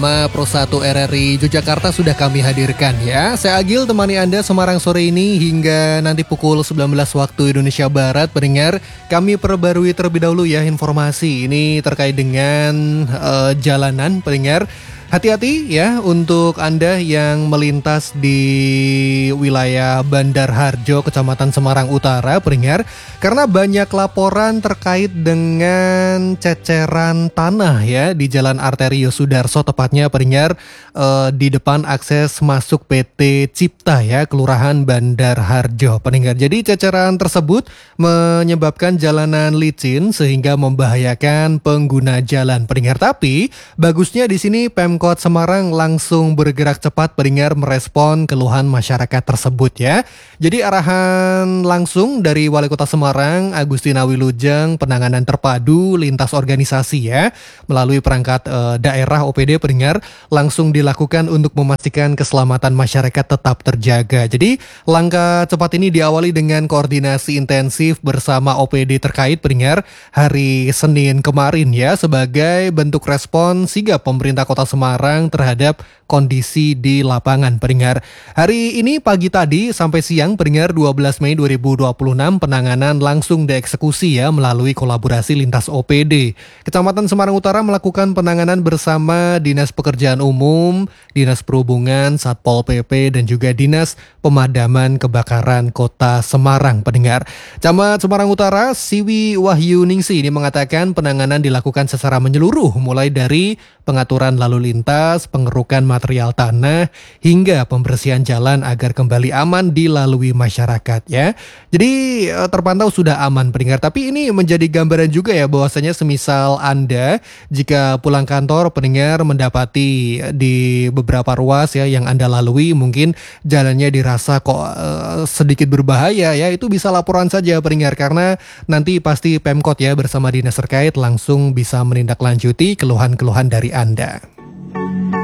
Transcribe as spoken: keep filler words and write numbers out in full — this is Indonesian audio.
Ma Pro satu R R I Yogyakarta sudah kami hadirkan ya. Saya Agil temani Anda Semarang sore ini hingga nanti pukul sembilan belas waktu Indonesia Barat. Pendengar, kami perbarui terlebih dahulu ya informasi ini terkait dengan uh, jalanan pendengar. Hati-hati ya untuk Anda yang melintas di wilayah Bandar Harjo, Kecamatan Semarang Utara, pendengar, karena banyak laporan terkait dengan ceceran tanah ya di Jalan Arteri Yosudarso, tepatnya pendengar eh, di depan akses masuk P T Cipta ya, Kelurahan Bandar Harjo, pendengar. Jadi ceceran tersebut menyebabkan jalanan licin sehingga membahayakan pengguna jalan, pendengar. Tapi bagusnya di sini Pemkot Pemkot Semarang langsung bergerak cepat pendengar merespon keluhan masyarakat tersebut ya. Jadi arahan langsung dari Wali Kota Semarang Agustina Wilujeng, penanganan terpadu lintas organisasi ya, melalui perangkat e, daerah O P D pendengar langsung dilakukan untuk memastikan keselamatan masyarakat tetap terjaga. Jadi langkah cepat ini diawali dengan koordinasi intensif bersama O P D terkait pendengar hari Senin kemarin ya, sebagai bentuk respon sigap pemerintah Kota Semarang terhadap kondisi di lapangan pendengar. Hari ini pagi tadi sampai siang pendengar dua belas Mei dua ribu dua puluh enam penanganan langsung dieksekusi ya melalui kolaborasi lintas O P D. Kecamatan Semarang Utara melakukan penanganan bersama Dinas Pekerjaan Umum, Dinas Perhubungan, Satpol P P dan juga Dinas Pemadaman Kebakaran Kota Semarang pendengar. Camat Semarang Utara Siwi Wahyu Ningsi ini mengatakan penanganan dilakukan secara menyeluruh mulai dari pengaturan lalu lintas, pengerukan material tanah, hingga pembersihan jalan agar kembali aman dilalui masyarakat ya. Jadi terpantau sudah aman pendengar, tapi ini menjadi gambaran juga ya bahwasanya semisal Anda jika pulang kantor pendengar mendapati di beberapa ruas ya yang Anda lalui mungkin jalannya dirasa kok uh, sedikit berbahaya ya, itu bisa laporan saja pendengar, karena nanti pasti Pemkot ya bersama dinas terkait langsung bisa menindaklanjuti keluhan-keluhan dari Anda.